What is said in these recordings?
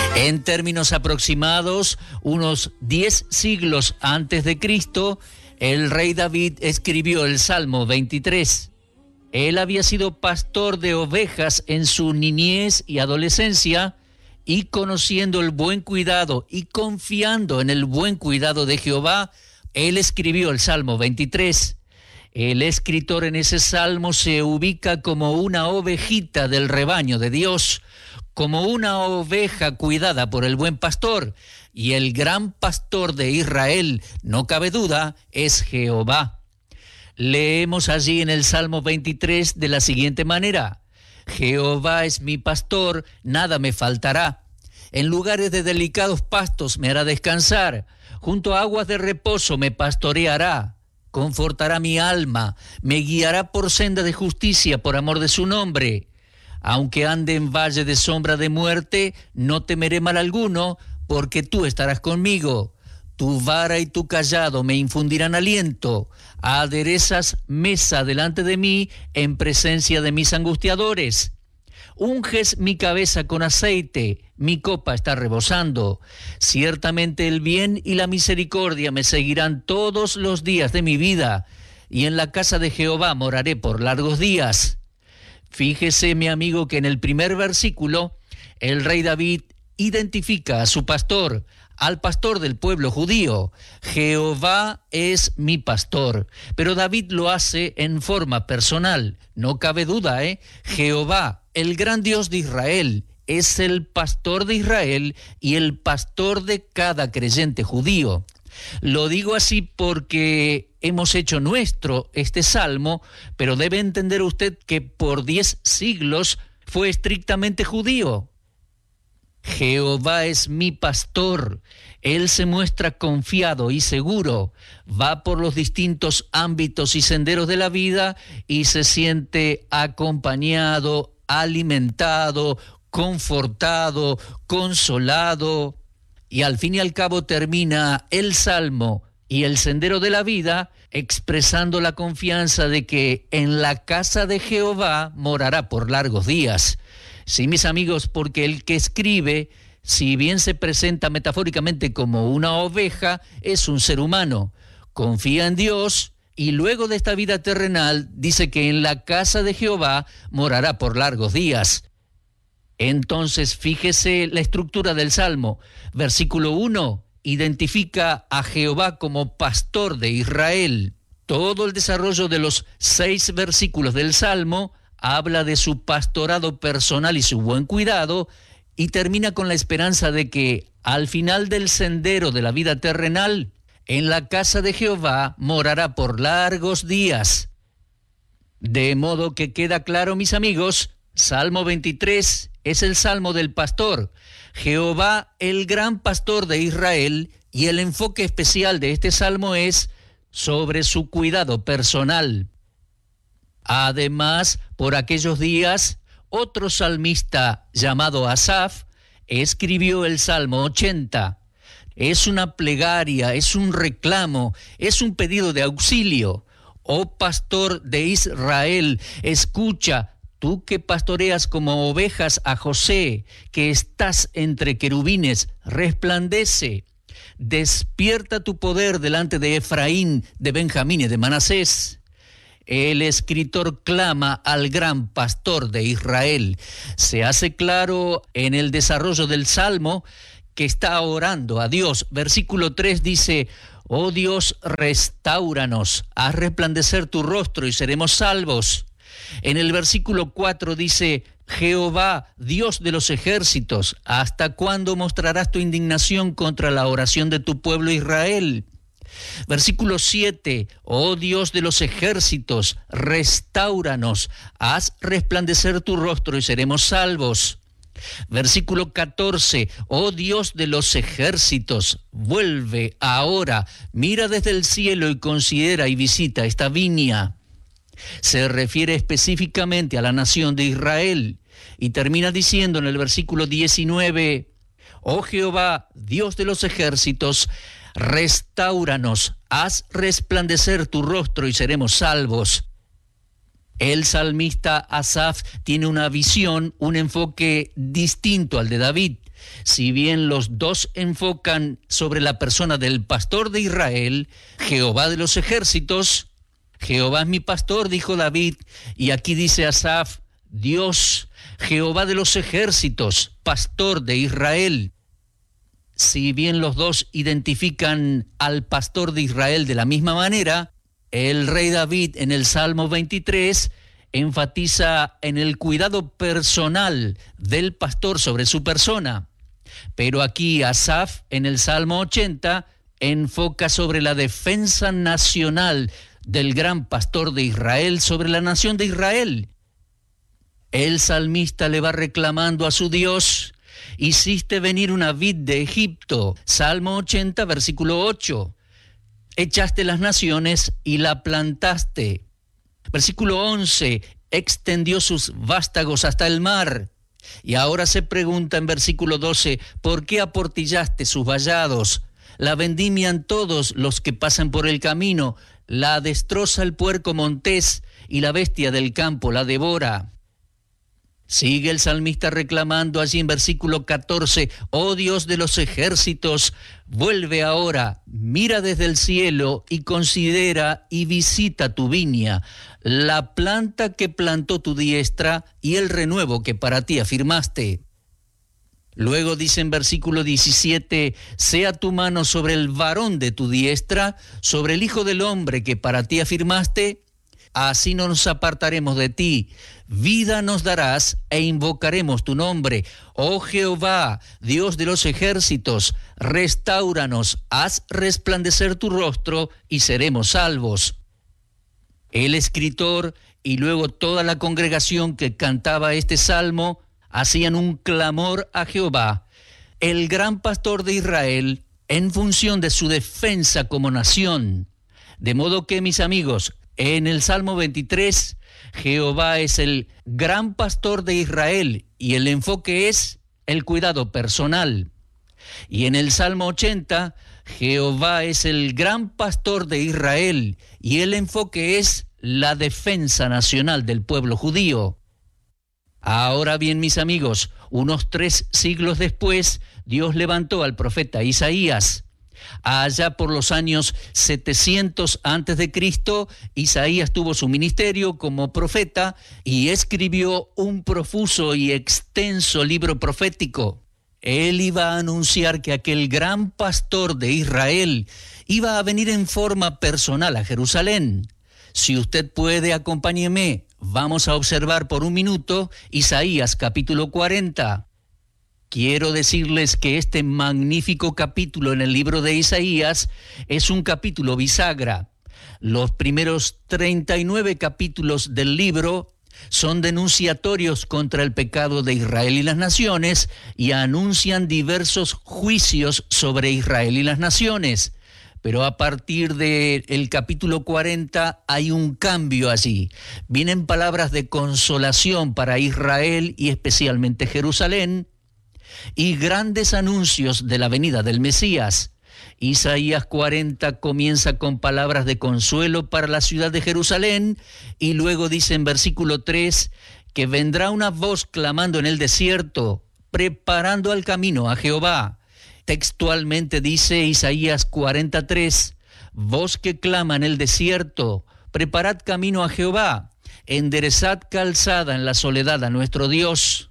En términos aproximados, unos 10 siglos antes de Cristo, el rey David escribió el Salmo 23. Él había sido pastor de ovejas en su niñez y adolescencia, y conociendo el buen cuidado y confiando en el buen cuidado de Jehová, él escribió el Salmo 23. El escritor en ese salmo se ubica como una ovejita del rebaño de Dios, como una oveja cuidada por el buen pastor, y el gran pastor de Israel, no cabe duda, es Jehová. Leemos allí en el Salmo 23 de la siguiente manera: Jehová es mi pastor, nada me faltará. En lugares de delicados pastos me hará descansar, junto a aguas de reposo me pastoreará. Confortará mi alma, me guiará por senda de justicia por amor de su nombre. Aunque ande en valle de sombra de muerte, no temeré mal alguno, porque tú estarás conmigo. Tu vara y tu cayado me infundirán aliento. Aderezas mesa delante de mí en presencia de mis angustiadores. Unges mi cabeza con aceite, mi copa está rebosando. Ciertamente el bien y la misericordia me seguirán todos los días de mi vida, y en la casa de Jehová moraré por largos días. Fíjese, mi amigo, que en el primer versículo, el rey David identifica a su pastor, al pastor del pueblo judío. Jehová es mi pastor. Pero David lo hace en forma personal. No cabe duda, Jehová, el gran Dios de Israel, es el pastor de Israel y el pastor de cada creyente judío. Lo digo así porque hemos hecho nuestro este salmo, pero debe entender usted que por 10 siglos fue estrictamente judío. Jehová es mi pastor. Él se muestra confiado y seguro, va por los distintos ámbitos y senderos de la vida y se siente acompañado, alimentado, confortado, consolado. Y al fin y al cabo termina el Salmo y el sendero de la vida expresando la confianza de que en la casa de Jehová morará por largos días. Sí, mis amigos, porque el que escribe, si bien se presenta metafóricamente como una oveja, es un ser humano. Confía en Dios y luego de esta vida terrenal dice que en la casa de Jehová morará por largos días. Entonces, fíjese la estructura del Salmo. Versículo 1 identifica a Jehová como pastor de Israel. Todo el desarrollo de los 6 versículos del Salmo habla de su pastorado personal y su buen cuidado, y termina con la esperanza de que al final del sendero de la vida terrenal, en la casa de Jehová morará por largos días. De modo que queda claro, mis amigos, Salmo 23 es el Salmo del pastor, Jehová el gran pastor de Israel, y el enfoque especial de este Salmo es sobre su cuidado personal. Además, por aquellos días, otro salmista llamado Asaf escribió el Salmo 80. Es una plegaria, es un reclamo, es un pedido de auxilio. Oh pastor de Israel, escucha, tú que pastoreas como ovejas a José, que estás entre querubines, resplandece. Despierta tu poder delante de Efraín, de Benjamín y de Manasés. El escritor clama al gran pastor de Israel. Se hace claro en el desarrollo del Salmo que está orando a Dios. Versículo 3 dice: oh Dios, restáuranos, haz resplandecer tu rostro y seremos salvos. En el versículo 4 dice: Jehová, Dios de los ejércitos, ¿hasta cuándo mostrarás tu indignación contra la oración de tu pueblo Israel? Versículo 7, oh Dios de los ejércitos, restáuranos, haz resplandecer tu rostro y seremos salvos. Versículo 14, oh Dios de los ejércitos, vuelve ahora, mira desde el cielo y considera y visita esta viña. Se refiere específicamente a la nación de Israel y termina diciendo en el versículo 19, oh Jehová, Dios de los ejércitos, restáuranos, haz resplandecer tu rostro y seremos salvos. El salmista Asaf tiene una visión, un enfoque distinto al de David. Si bien los dos enfocan sobre la persona del pastor de Israel, Jehová de los ejércitos, Jehová es mi pastor, dijo David, y aquí dice Asaf, Dios, Jehová de los ejércitos, pastor de Israel. Si bien los dos identifican al pastor de Israel de la misma manera, el rey David en el Salmo 23 enfatiza en el cuidado personal del pastor sobre su persona. Pero aquí Asaf en el Salmo 80 enfoca sobre la defensa nacional del gran pastor de Israel sobre la nación de Israel. El salmista le va reclamando a su Dios: hiciste venir una vid de Egipto. Salmo 80, versículo 8. Echaste las naciones y la plantaste. Versículo 11, extendió sus vástagos hasta el mar. Y ahora se pregunta en versículo 12, ¿por qué aportillaste sus vallados? La vendimian todos los que pasan por el camino, la destroza el puerco montés y la bestia del campo la devora. Sigue el salmista reclamando allí en versículo 14, oh Dios de los ejércitos, vuelve ahora, mira desde el cielo y considera y visita tu viña, la planta que plantó tu diestra y el renuevo que para ti afirmaste. Luego dice en versículo 17, sea tu mano sobre el varón de tu diestra, sobre el hijo del hombre que para ti afirmaste, así no nos apartaremos de ti. Vida nos darás e invocaremos tu nombre. Oh Jehová, Dios de los ejércitos, restáuranos, haz resplandecer tu rostro y seremos salvos. El escritor y luego toda la congregación que cantaba este salmo hacían un clamor a Jehová, el gran pastor de Israel, en función de su defensa como nación. De modo que, mis amigos, en el Salmo 23, Jehová es el gran pastor de Israel y el enfoque es el cuidado personal. Y en el Salmo 80, Jehová es el gran pastor de Israel y el enfoque es la defensa nacional del pueblo judío. Ahora bien, mis amigos, unos 3 siglos después, Dios levantó al profeta Isaías. Allá por los años 700 antes de Cristo, Isaías tuvo su ministerio como profeta y escribió un profuso y extenso libro profético. Él iba a anunciar que aquel gran pastor de Israel iba a venir en forma personal a Jerusalén. Si usted puede, acompáñeme. Vamos a observar por un minuto Isaías capítulo 40. Quiero decirles que este magnífico capítulo en el libro de Isaías es un capítulo bisagra. Los primeros 39 capítulos del libro son denunciatorios contra el pecado de Israel y las naciones y anuncian diversos juicios sobre Israel y las naciones. Pero a partir del capítulo 40 hay un cambio allí. Vienen palabras de consolación para Israel y especialmente Jerusalén, y grandes anuncios de la venida del Mesías. Isaías 40 comienza con palabras de consuelo para la ciudad de Jerusalén y luego dice en versículo 3 que vendrá una voz clamando en el desierto, preparando el camino a Jehová. Textualmente dice Isaías 43, voz que clama en el desierto, preparad camino a Jehová, enderezad calzada en la soledad a nuestro Dios.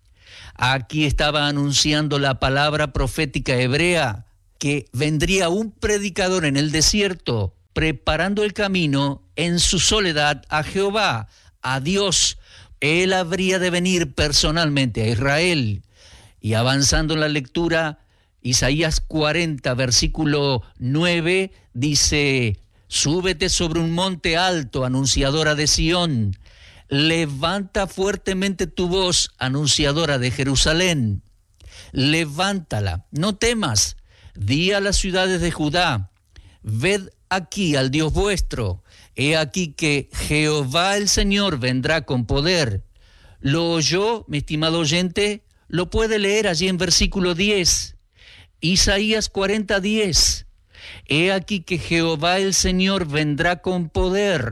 Aquí estaba anunciando la palabra profética hebrea, que vendría un predicador en el desierto, preparando el camino en su soledad a Jehová, a Dios. Él habría de venir personalmente a Israel. Y avanzando en la lectura, Isaías 40, versículo 9, dice, súbete sobre un monte alto, anunciadora de Sión. Levanta fuertemente tu voz, anunciadora de Jerusalén. Levántala, no temas. Di a las ciudades de Judá, ved aquí al Dios vuestro. He aquí que Jehová el Señor vendrá con poder. ¿Lo oyó, mi estimado oyente? Lo puede leer allí en versículo 10. Isaías 40, 10. He aquí que Jehová el Señor vendrá con poder.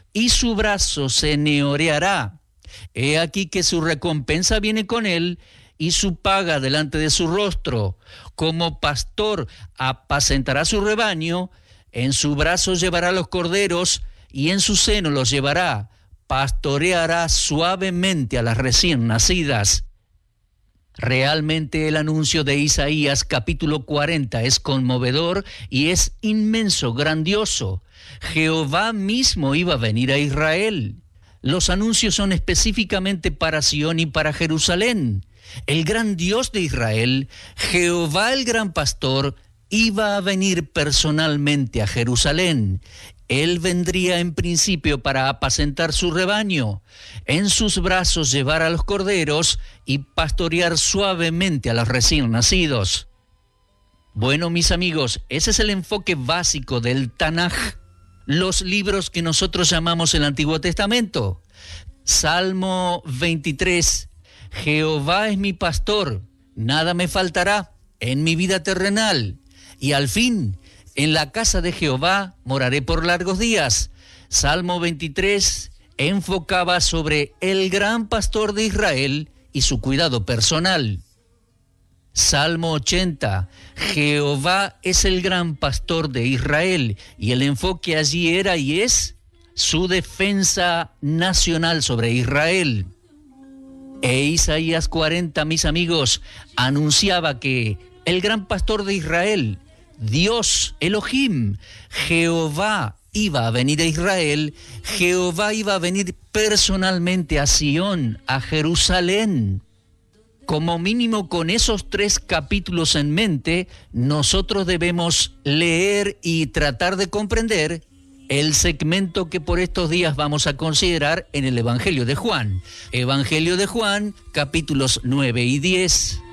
y su brazo se enseñoreará. He aquí que su recompensa viene con él, y su paga delante de su rostro. Como pastor apacentará su rebaño, en su brazo llevará los corderos, y en su seno los llevará. Pastoreará suavemente a las recién nacidas. Realmente el anuncio de Isaías capítulo 40 es conmovedor y es inmenso, grandioso. Jehová mismo iba a venir a Israel. Los anuncios son específicamente para Sión y para Jerusalén. El gran Dios de Israel, Jehová el gran pastor, iba a venir personalmente a Jerusalén. Él vendría en principio para apacentar su rebaño, en sus brazos llevar a los corderos y pastorear suavemente a los recién nacidos. Bueno, mis amigos, ese es el enfoque básico del Tanaj, los libros que nosotros llamamos el Antiguo Testamento. Salmo 23, Jehová es mi pastor, nada me faltará en mi vida terrenal, y al fin, en la casa de Jehová moraré por largos días. Salmo 23 enfocaba sobre el gran pastor de Israel y su cuidado personal. Salmo 80, Jehová es el gran pastor de Israel, y el enfoque allí era y es su defensa nacional sobre Israel. E Isaías 40, mis amigos, anunciaba que el gran pastor de Israel, Dios, Elohim, Jehová, iba a venir a Israel, Jehová iba a venir personalmente a Sión, a Jerusalén. Como mínimo con esos 3 capítulos en mente, nosotros debemos leer y tratar de comprender el segmento que por estos días vamos a considerar en el Evangelio de Juan. Evangelio de Juan, capítulos 9 y 10.